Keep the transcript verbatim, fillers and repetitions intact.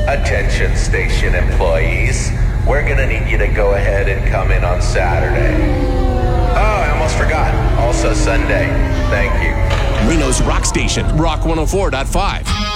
Attention station employees. We're gonna need you to go ahead and come in on Saturday. Oh, I almost forgot. Also Sunday. Thank you. Reno's Rock Station, Rock one oh four point five.